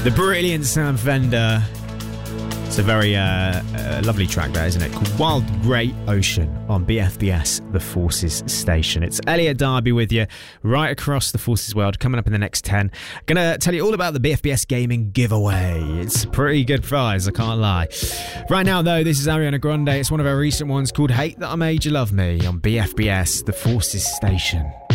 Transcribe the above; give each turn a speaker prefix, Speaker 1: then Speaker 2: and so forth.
Speaker 1: The brilliant Sam Fender. It's a very lovely track that, isn't it? Called Wild Grey Ocean on BFBS, the Forces Station. It's Elliot Darby with you right across the Forces world. Coming up in the next 10. Gonna tell you all about the BFBS Gaming giveaway. It's a pretty good prize, I can't lie. Right now, though, this is Ariana Grande. It's one of her recent ones called Hate That I Made You Love Me on BFBS, the Forces Station.